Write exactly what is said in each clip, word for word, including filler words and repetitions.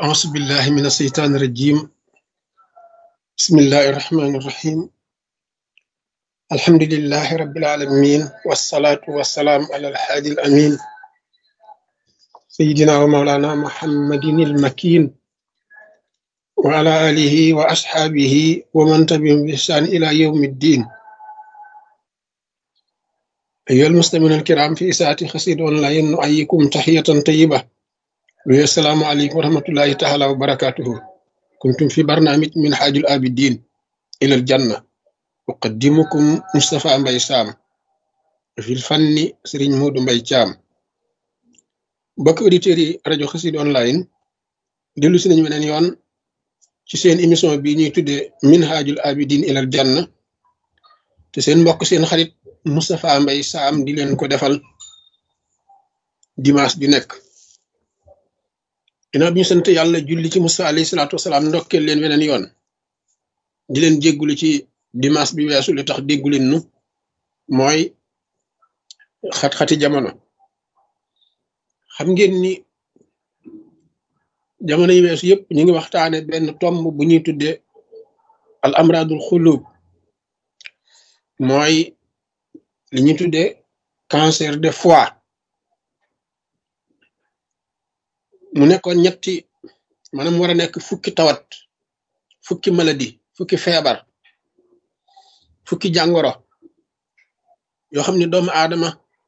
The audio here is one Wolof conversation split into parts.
أعوذ بالله من الشيطان الرجيم بسم الله الرحمن الرحيم الحمد لله رب العالمين والصلاة والسلام على الحادي الأمين سيدنا ومولانا محمد المكين وعلى آله وأصحابه ومن تبعهم بإحسان إلى يوم الدين. أيها المستمعون الكرام في إساءة خسيد أونلاين نؤيكم تحية طيبة والسلام عليكم ورحمة الله تعالى وبركاته. كنتم في برنامج من حاج الآبدين إلى الجنة، أقدمكم مصطفى مباي سام، في الفن سرين مود مباي تام. بك أوديتيري راديو خسيد أونلاين ديلو سي نيو بنين يون ci seen émission bi ñuy tuddé minhajul abidin ilal janna te seen mbokk seen xarit Moustapha Mbaye Sam di leen ko defal dimanche bi nekk. ginnaaw bi ñu sant yàlla julli ci Musa alayhi salaatu wasalaam ndokkeel leen weneen yoon di leen jéggulu ci dimanche bi weesu li tax déggu leen nu mooy xat-xati jamono. xam ngeen ni jamono yi weesu yëpp ñu ngi waxtaane benn tomb bu ñuy tuddee al amradul xulub, mooy li ñuy tuddee cancer de foie. mu nekkoon ñetti maanaam war a nekk fukki tawat, fukki maladie, fukki feebar, fukki jàngoro yoo xam ne doomu aadama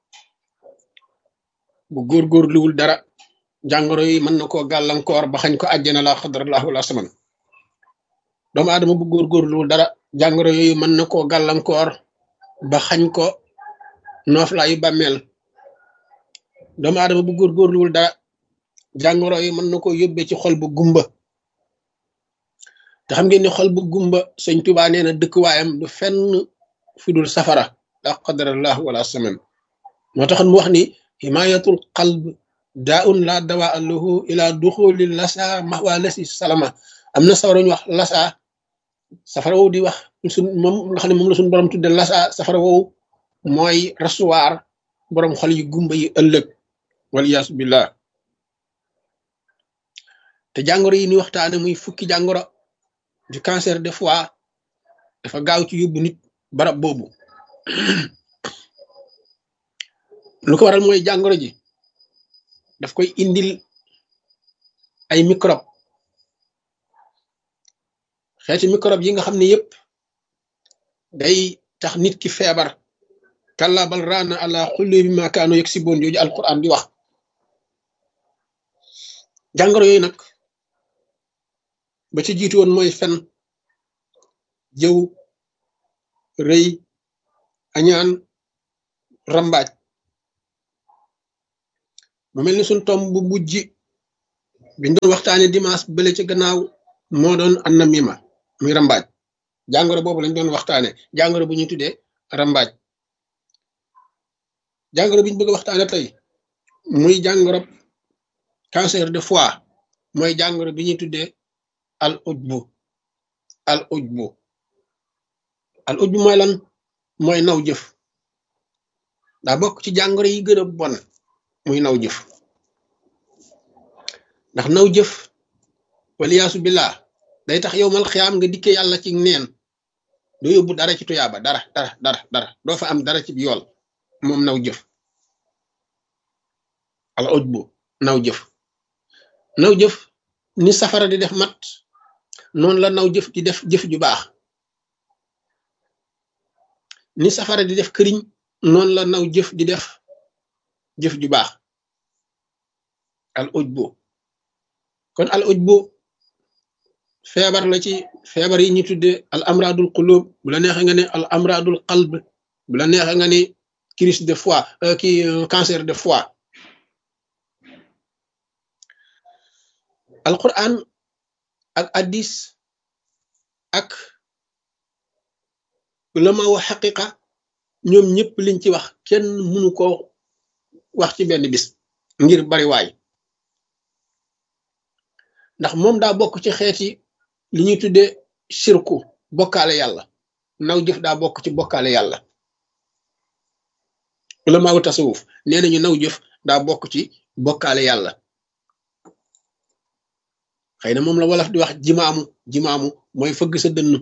bu góorgóorluwul dara jàngoro yi mën na koo gàllankoor ba xañ ko àjjana la xadrallahu la saman. doomu aadama bu góorgóorluwul dara jàngoro yooyu mën na koo gàllankoor ba xañ ko nooflaayu bàmmeel. doomu aadama bu góorgóorluwul dara jàngoro yi mën na koo yóbbee ci xol bu gumba. te xam ngeen ni xol bu gumba sëñ Tuubaa nee na dëkkuwaayam du fenn fudul safara la qadarallahu wala saman. moo taxoon mu wax ni himayatul qalb daun la dawa lahu ila duxuli lasa mahwa lasi salama. am na safara ñu wax lasa, safara woowu di wax suñ moom nga xam ne moom la suñ borom tudde lasa, safara woowu mooy rasuwaar borom xol yu gumba yi ëllëg waliyaasu billah. te jàngoro yi ni waxtaane muy fukki jàngoro du cancer de foie dafa gaaw ci yóbbu nit barab boobu. lu ko waral mooy jàngoro ji daf koy indil ay microbe, xeeti microbe yi nga xam ne yépp day tax nit ki feebar. kalla bal raana ala xullubi ma kaanu yaksiboon jooju alquran di wax. jàngoro yooyu nag ba ci jiitu woon mooy fen, jëw, rëy, añaan, rambaaj. mu mel ni suñ tomb bu mujj biñ doon waxtaane dimanche bële ci gannaaw moo doon annamima muy rambaaj. jàngoro boobu lañ doon waxtaane, jàngoro bu ñuy tuddee rambaaj. jàngoro bi ñu bëgg a waxtaane tey muy jàngoro cancer de foie, mooy jàngoro bi ñuy tuddee al ujbu. al ujbu al ujbu mooy lan? mooy naw jëf. daa bokk ci jàngoro yi gën a bon muy naw jëf. ndax naw jëf waliyaasu billah day tax yow mal xiyaam nga dikke yàlla ci neen, doo yóbbu dara ci tuyaaba, dara dara dara dara doo fa am dara ci yool. moom naw jëf, al ujbu, naw jëf. naw jëf ni safara di def mat noonu la naw jëf di def jëf ju baax. ni safara di def këriñ noonu la naw jëf di def jëf ju baax. al ujbu kon al ujbu feebar la ci feebar yi ñu tudde al amradul qulub. bu la neexee nga ne al amradul qalb, bu la neexee nga ne crise de foie, ki cancer de foie. al quran ak addis ak ulama wa xaqiqa ñoom ñëpp liñ ci wax kenn mënu ko wax ci benn bis ngir bari waay. ndax moom daa bokk ci xeeti li ñuy tuddee shirku, bokkaale yàlla. naw jëf daa bokk ci bokkaale yàlla. ulama wu tasawuf nee nañu naw jëf daa bokk ci bokkaale yàlla. xëy na moom la wolof di wax jimaamu jimaamu mooy fëgg sa dënn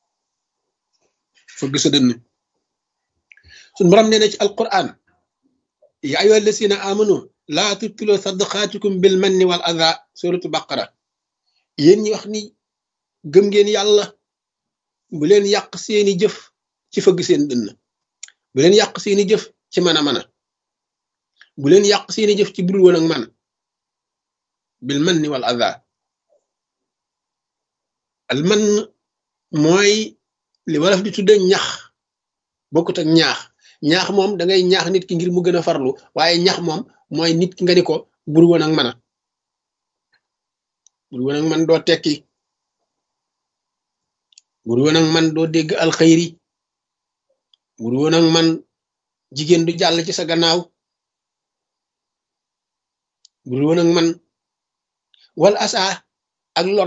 fëgg sa dënn suñ borom nee na ci alquran ya ayyuha allasina amanu laa tubtilu sadaqaatikum bil manni wal adha suratu baqara yéen ñi wax ni gëm ngeen yàlla bu leen yàq seeni jëf ci fëgg seen dënn bu leen yàq seeni jëf ci mën a mën a bu leen yàq seeni jëf ci budul woon ak man bil manni wal adha al man mooy li wolof di tudde ñax bokkut ak ñaax ñaax moom da ngay ñaax nit ki ngir mu gën a farlu waaye ñax moom mooy nit ki nga ni ko bur woon ak man a bur woon ak man doo tekki bur woon ak man doo dégg alxayri bur woon ak man jigéen du jàll ci sa gannaaw bur woon ak man wal asa ak lor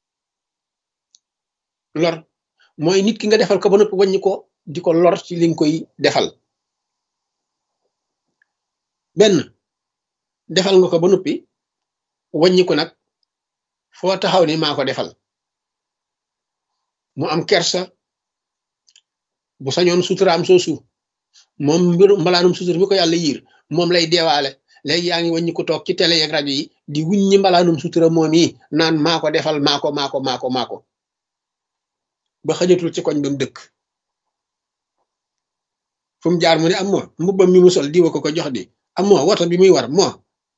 lor mooy nit ki nga defal ko ba noppi wàññi ko di ko lor ci li nga koy defal benn defal nga ko ba noppi wàññi ko nag foo taxaw ni maa ko defal mu am kersa bu sañoon suturaam soosu moom mbiru mbalaanum sutur mi ko yàlla yiir moom lay deewaale léegi yaa ngi wàññi ko toog ci télé yeeg rajo yi di wuññi mbalaanum sutura moom yi naan maa ko defal maa ko maa ko maa ko maa ko ba xajatul ci koñ ba mu dëkk fu mu jaar mu ne am moo mbubbam mi mu sol diwa ko ko jox di am moo woto bi muy war moo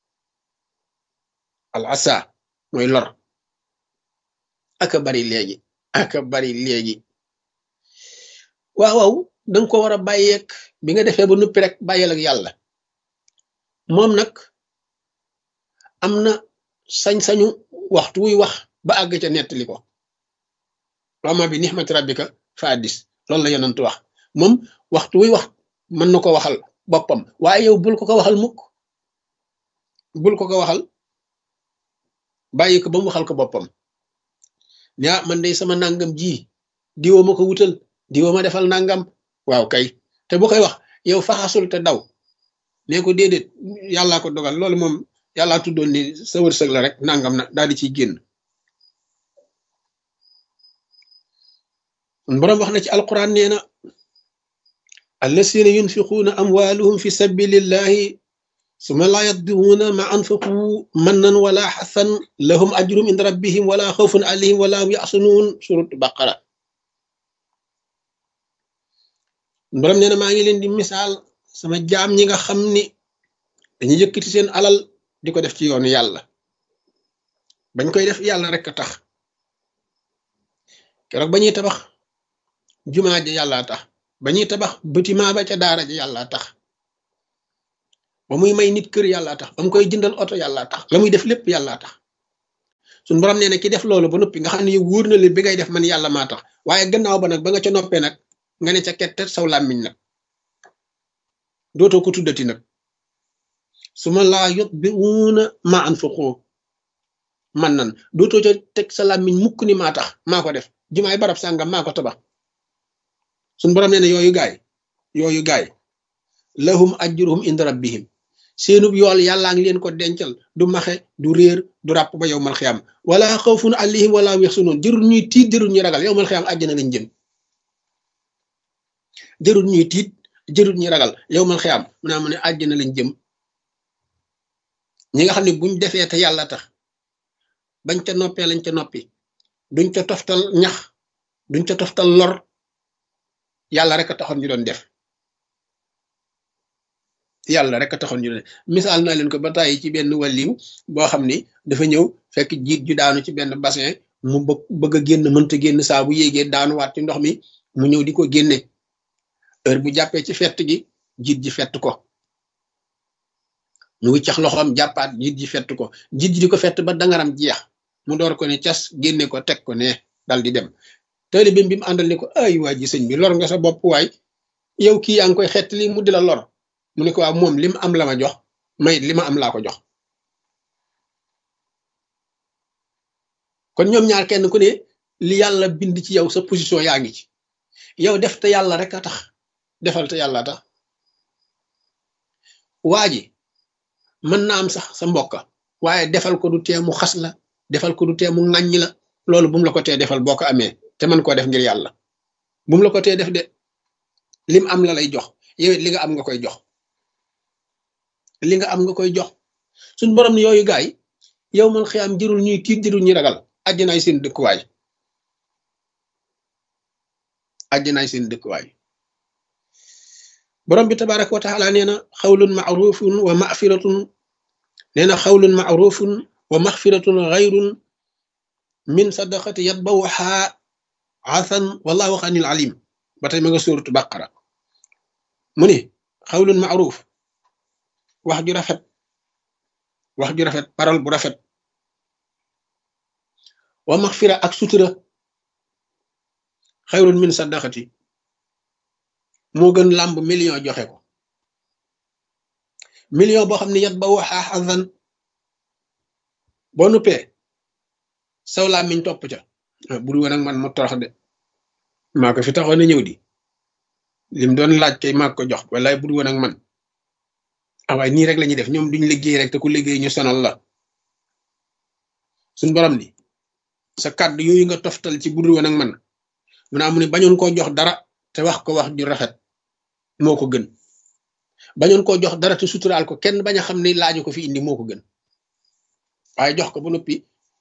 al asa mooy lor aka bari léegi aka bari léegi waaw waaw danga ko war a bàyyeeg bi nga defee ba nuppi rek bàyyeel ak yàlla moom nag am na sañ-sañu waxtu wuy wax ba àgg ca nettali ko wama bi nixmati rabbika fa addis loolu la yonent wax moom waxtu wuy wax mën na ko waxal boppam waaye yow bul ko ko waxal mukk bul ko ko waxal bàyyi ko ba mu waxal ko boppam ne ah man day sama nangam ji diwoo ma ko wutal diwoo ma defal nangam waaw kay te bu koy wax yow faxasul te daw nee ko déedéet yàllaa ko dogal loolu moom yàllaa tuddoon ni sa wërsëg la rek nangam na daal di ciy génn borom wax na ci alquran nee na allasina yunfiquuna amwaaluhum fi sabilillahi summa laa yatbi'uuna ma anfaqu mannan wala xasan lahum ajrum inda rabbihim wala xawfun alayhim wala hum yaxsanuun surat baqara borom nee na maa ngi leen di misaal sama jaam ñi nga xam ni dañu yëkkati seen alal di ko def ci yoonu yàlla bañ koy def yàlla rek a tax keroog ba ñuy tabax jumaa ji yàllaa tax ba ñuy tabax bâtiment ba ca daara ji yàllaa tax ba muy may nit kër yàllaa tax ba mu koy jëndal oto yàllaa tax la muy def lépp yàllaa tax suñ borom nee na ki def loolu ba noppi nga xam ne yow wóor na leen bi ngay def man yàlla maa tax waaye gannaaw ba nag ba nga ca noppee nag nga ne ca kette saw làmmiñ nag dootoo ko tuddati nag su ma laa yot bi wuuna ma anfaqu man nan dootoo ca teg sa làmmiñ mukk ni maa tax maa ko def jumaay barab sàngam maa ko tabax suñ borom nee na yooyu gaay yooyu gaay lahum ajruhum inda rabbihim seenub yool yàllaa ngi leen ko dencal du maxe du réer du ràpp ba yow mal xiyam wala xawfun alayhim wala hum yaxsunun jërul ñuy tiit jërul ñuy ragal yow mal xiyam àjjana lañ jëm jërul ñuy tiit jërul ñuy ragal yow mal xiyam mu naa mu ne àjjana lañ jëm ñi nga xam ne buñ defee te yàlla tax bañ ca noppee lañ ca noppi duñ ca toftal ñax duñ ca toftal lor yàlla rek a taxoon ñu doon def yàlla rek a taxoon ñu doon def misaal naa leen ko ba tàyyi ci benn wàlliw boo xam ni dafa ñëw fekk jiit ju daanu ci benn bassin mu bëgg bëgg a génn mënta génn saa bu yéegee daanuwaat ci ndox mi mu ñëw di ko génne heure bu jàppee ci fett gi jiit ji fett ko mu ngi cax loxoom jàppaat jiit ji fett ko jiit ji di ko fett ba dangaram jeex mu door ko ne cas génne ko teg ko ne dal di dem taalibeem bi mu àndal ne ko ay waa ji sëñ bi lor nga sa bopp waay yow kii yaa ngi koy xett li mu di la lor mu ne ko waaw moom li mu am la ma jox may li ma am laa ko jox kon ñoom ñaar kenn ku ne li yàlla bind ci yow sa position yaa ngi ci yow def te yàlla rek a tax defal te yàlla tax waa ji mën na am sax sa mbokka waaye defal ko du tee mu xas la defal ko du tee mu ŋàññi la loolu bu mu la ko tee defal boo ko amee te man koo def ngir yàlla bu mu la ko tee def de lim am la lay jox yow it li nga am nga koy jox li nga am nga koy jox suñ borom ne yooyu gaay yow man xiyaam jërul ñuy tiit jërul ñuy ragal àjjanaay seen dëkkuwaay àjjanaay seen dëkkuwaay borom bi tabaraka wa taala nee na xawlun maarufun wa maxfiratun nee na xawlun maarufun wa maxfiratun xayrun min sadaqati yatbawha athan wallahu xanil alim ba tey ma nga suuratu baqara mu ne xawlun maaruf wax ju rafet wax ju rafet parole bu rafet wa maxfira ak sutura xayrun min sadaqati moo gën làmb million joxe ko million boo xam ne yat ba waxaa xasan boo nuppee saw làmmiñ topp ca bur woon ak man mu torox de maa ko fi taxoon a ñëw di lim doon laaj kay maa ko jox wallaay bur woon ak man ah waaye nii rek la ñuy def ñoom duñ liggéey rek te ku liggéey ñu sonal la suñ borom ni sa kàddu yooyu nga toftal ci bur woon ak man mu naa mu ne bañoon koo jox dara te wax ko wax ju rafet moo ko gën bañoon koo jox dara te suturaal ko kenn bañ a xam ne laaju ko fi indi moo ko gën waaye jox ko ba noppi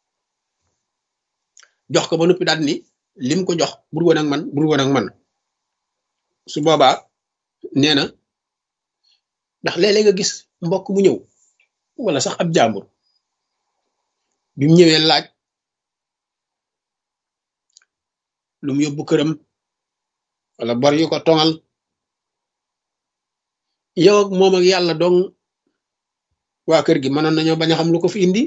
jox ko ba noppi daal ni lim ko jox bur woon ak man bur woon ak man su boobaa nee na ndax léeg-léeg nga gis mbokk mu ñëw wala sax ab jàmbur bi mu ñëwee laaj lu mu yóbbu këram wala bor yu ko tongal yow ak moom ak yàlla dong waa kër gi mënoon nañoo bañ a xam lu ko fi indi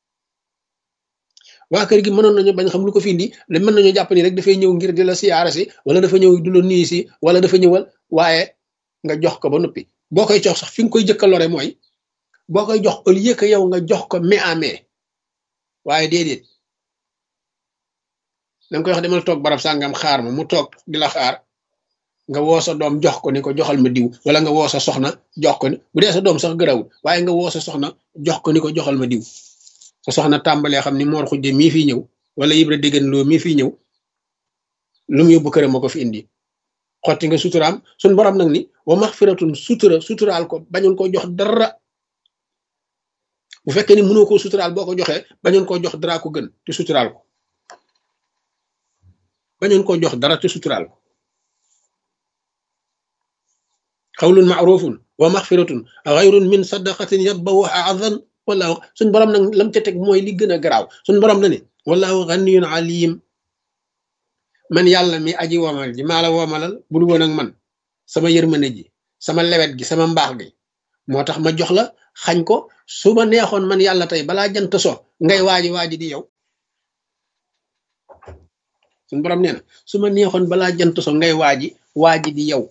waa kër gi mënoon nañoo bañ a xam lu ko fi indi le mën nañoo jàpp ni rek dafay ñëw ngir di la siyaara si wala dafa ñëw du la nuyu si wala dafa ñëwal waaye nga jox ko ba noppi boo koy jox sax fi nga koy jëkka lore mooy boo koy jox au lieu que yow nga jox ko mais à mais waaye déedéet da nga koy wax demal toog barab sàngam xaar ma mu toog di la xaar nga woo sa doom jox ko ni ko joxal ma diw wala nga woo sa soxna jox ko ni bu dee sa doom sax gërawul waaye nga woo sa soxna jox ko ni ko joxal ma diw sa soxna tàmbalee xam ni moor xujje mii fii ñëw wala yibra déggan loo mii fii ñëw lu mu yóbbu këram ma ko fi indi xotti nga suturaam suñ borom nag ni wa maxfiratun sutura suturaal ko bañoon koo jox dara bu fekkee ni mënoo koo suturaal boo ko joxee bañoon koo jox dara ko gën te suturaal ko bañoon koo jox dara te suturaal ko xawlun maarufun wa maxfiratun xayrun min sadaqatin yatbawha azan wala suñ borom nag lam ca teg mooy li gën a garaaw suñ borom na ne wallahu ganiyun alim man yàlla mi aji womal ji maa la womalal bul woon ak man sama yërmande ji sama lewet gi sama mbaax gi moo tax ma jox la xañ ko su ma neexoon man yàlla tey balaa jant so ngay waaji waaji di yow suñ borom nee na su ma neexoon balaa jant so ngay waaji waaji di yow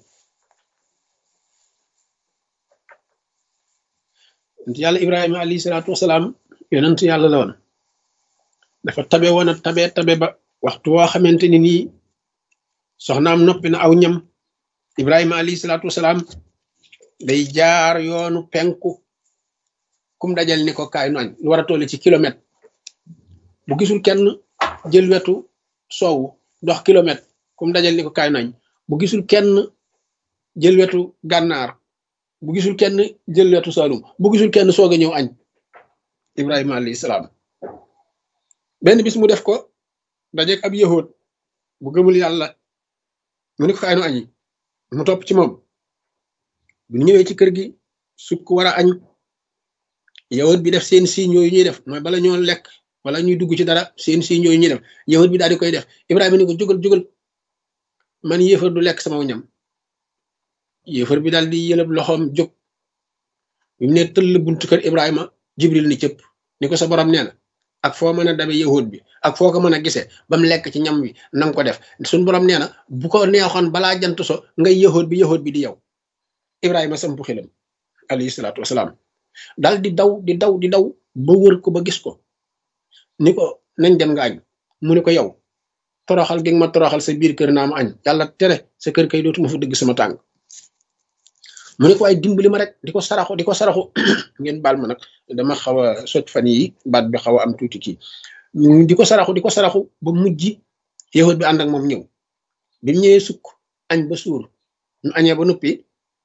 yàlla ibrahima alayhi salaatu wasalaam yonent yàlla la woon dafa tabe woon a tabe tabe ba waxtu woo xamante ni nii soxnaam noppi na aw ñam ibrahima alayhi salaatu wasalaam day jaar yoonu penku kum dajal ni ko kaay nu añ lu war a toll ci kilomètre bu gisul kenn jël wetu soowu dox kilomètre kum dajal ni ko kaay nu añ bu gisul kenn jël wetu gànnaar bu gisul kenn jël wetu Saalum bu gisul kenn soog a ñëw añ ibrahima alayhi salaam benn bis mu def ko dajeeg ab yahood bu gëmul yàlla mu ni ko kaay nu añi mu topp ci moom bu ñëwee ci kër gi sukk war a añ yahood bi def seen signe yooyu ñuy def mooy bala ñoo lekk wala ñuy dugg ci dara seen signe yooyu ñuy def yahood bi daal di koy def ibrahima ni ko jógal jógal man yéefar du lekk sama ñam yéefar bi daal di yëlëb loxoom jóg bi mu ne tëll buntu kër ibrahima jibril ni cëpp ni ko sa borom nee na ak foo mën a dabe yahood bi ak foo ko mën a gisee ba mu lekk ci ñam wi nanga ko def suñ borom nee na bu ko neexoon balaa jant so ngay yahood bi yahood bi di yow ibrahima sampu xilam alayhi salaatu wasalaam daal di daw di daw di daw ba wër ko ba gis ko ni ko nañ dem nga añ mu ni ko yow toroxal gi nga ma toroxal sa biir kër naa ma añ yàlla tere sa kër kay dootuma fa dëgg sama tàng mu ne ko ay dimbali ma rek di ko saraxu di ko saraxu ngeen baal ma nag dama xaw a sot fan yi baat bi xaw a am tuuti kii di ko saraxu di ko saraxu ba mujj yahud bi ànd ak moom ñëw bi mu ñëwee sukk añ ba suur ñu añee ba noppi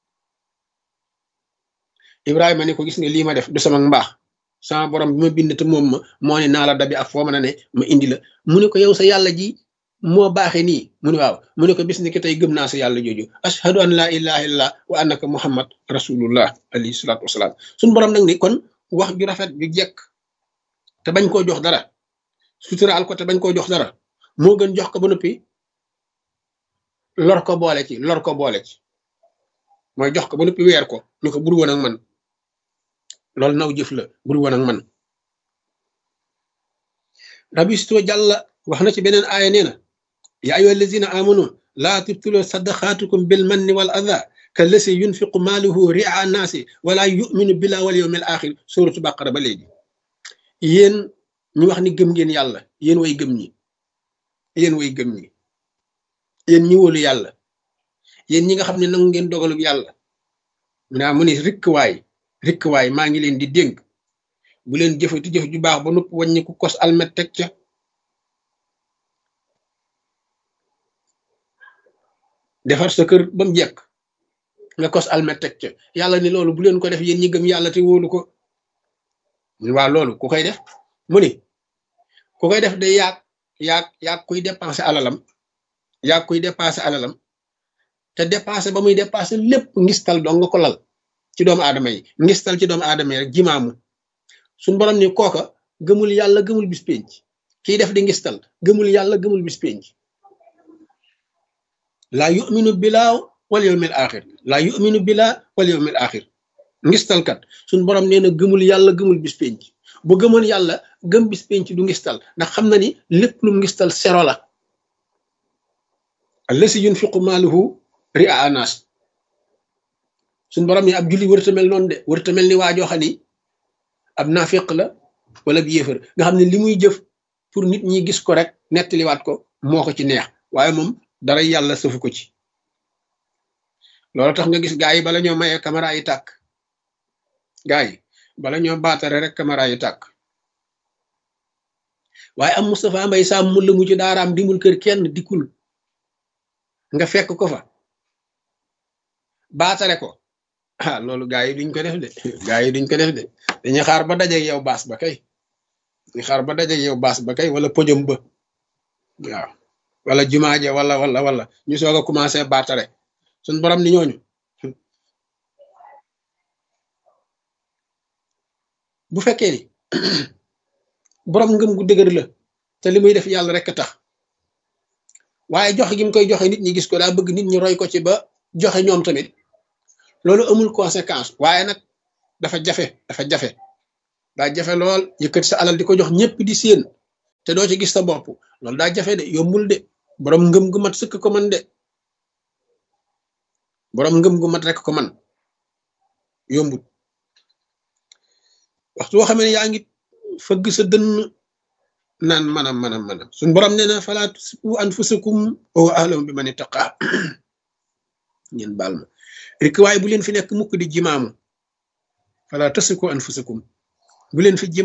Ibrahima ne ko gis nga lii ma def du sama mbaax sama borom bi ma bind te moom ma moo ne naa la dabi ak foo mën a ne ma indi la mu ne ko yow sa yàlla ji moo baaxee nii mu ne waaw mu ne ko bis ni ki tey gëm naa sa yàlla jooju ashhadu an laa ilaha illallah wa annaka muhammad rasulullah alayhi salaatu wasalaam suñu borom nag ni kon wax ju rafet ju jekk te bañ koo jox dara suturaal ko te bañ koo jox dara moo gën jox ko ba noppi lor ko boole ci lor ko boole ci mooy jox ko ba noppi weer ko ñu ko bur woon ak man loolu naw jëf la bur woon ak man rabisto jàlla wax na ci beneen aaya nee na ya ayyuha allazina amanu laa tubtilu sadaqaatukum bil manni wal adha kallasi yunfiqu maaluhu ria naasi wala yuminu billahi wal yawmil axir suratu baqara ba léegi yéen ñu wax ni gëm ngeen yàlla yéen way gëm ñi yéen way gëm ñi yéen ñi wóolu yàlla yéen ñi nga xam ne nangu ngeen dogalub yàlla mu naa mu ne rikk waay rikk waay maa ngi leen di dénk bu leen jëfati jëf ju baax ba nupp wàññi ku kos almet teg ca defar sa kër ba mu jekk nga kos almet teg ca yàlla ni loolu bu leen ko def yéen ñi gëm yàlla te wóolu ko waa loolu ku koy def mu ni ku koy def day yaag yaag yaag kuy dépenser alalam yaag kuy dépenser alalam te dépenser ba muy dépenser lépp ngistal dong nga ko lal ci doomu aadama yi ngistal ci doomu aadama yi rek jimaamu suñ borom ni kooka gëmul yàlla gëmul bis penc kiy def di ngistal gëmul yàlla gëmul bis penc laa yuminu bilaa wal yawmil axir laa yuminu bilaa wal yawmil axir ngistalkat suñ borom nee na gëmul yàlla gëmul bis penc bu gëmoon yàlla gëm bis penc du ngistal ndax xam na ni lépp lu ngistal sero la allasi yunfiqu maaluhu ria anas suñ borom ni ab julli wërta mel noonu de wërta mel ni waajoo xam ni ab naafiq la wala bi yéefar nga xam ne li muy jëf pour nit ñi gis ko rek nettaliwaat ko moo ko ci neex waaye moom dara yàlla sëfu ko ci loolu tax nga gis gaa yi bala ñoo mayee caméra yi tàkk gaa yi bala ñoo baatare rek caméra yi tàkk waaye am Moustapha Mbay Sam mu la mu ci daaraam dimul kër kenn dikkul nga fekk ko fa baatare ko ah loolu gaa yi duñ ko def de gaa yi duñ ko def de dañuy xaar ba dajeeg yow baas ba kay dañuy xaar ba dajeeg yow baas ba kay wala podium ba waaw wala jumaaje wala wala wala ñu soog a commencé baatare suñ borom ni ñooñu bu fekkee ni borom ngëm gu dëgër la te li muy def yàlla rek tax waaye joxe gi mu koy joxe nit ñi gis ko daa bëgg nit ñi roy ko ci ba joxe ñoom tamit loolu amul conséquence waaye nag dafa jafe dafa jafe daa jafe lool yëkkati sa alal di ko jox ñëpp di séen te doo ci gis sa bopp loolu daa jafe de yombul de borom ngëm gu mat sëkk ko man de borom ngëm gu mat rek ko man yombut waxtu woo xamee ne yaa ngi fëgg sa dënn naan manam manam manam suñ borom nee na falaa tusrifu anfusakum wa huwa a'lamu bi man ittaqa ngeen baal ma rek waaye bu leen fi nekk mukk di jimaamu falaa tusrifu anfusakum bu leen fi